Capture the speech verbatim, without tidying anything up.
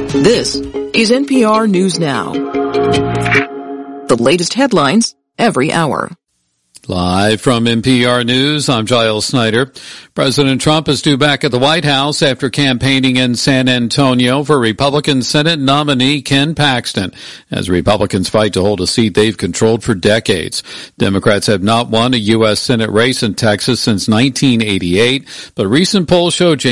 This is N P R News Now. The latest headlines every hour. Live from N P R News, I'm Giles Snyder. President Trump is due back at the White House after campaigning in San Antonio for Republican Senate nominee Ken Paxton, as Republicans fight to hold a seat they've controlled for decades. Democrats have not won a U S Senate race in Texas since nineteen eighty-eight, but recent polls show